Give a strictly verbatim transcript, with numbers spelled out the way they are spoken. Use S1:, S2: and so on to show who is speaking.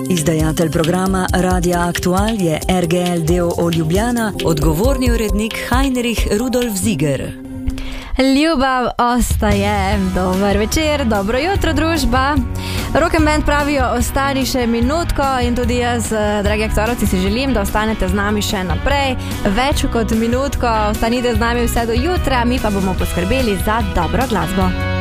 S1: Izdajatelj programa Radia Aktual je R G L d. o. o. Ljubljana, odgovorni urednik Heinrich Rudolf Ziger.
S2: Ljubav ostaje. Dober večer, dobro jutro, družba. Rock and Band pravijo, ostani še minutko in tudi jaz, dragi aktorovci, si želim, da ostanete z nami še naprej. Več kot minutko, ostanite z nami vse do jutra, mi pa bomo poskrbeli za dobro glasbo.